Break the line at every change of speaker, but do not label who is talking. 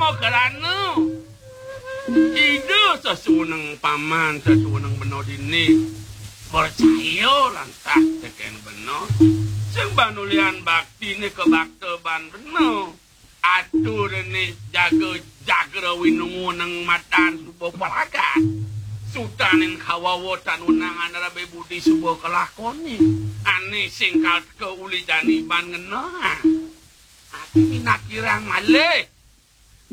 kerana ide sesuneng paman sesuneng beno dini percaya lantah teken beno sing banulian bakti ni kebakteban beno atur ni jaga winungu nang matan subuh palagat sutanin kawawotan unangan rabe budi subuh kelakoni ane singkal ke uli jani ban ngena ati minat kirang malih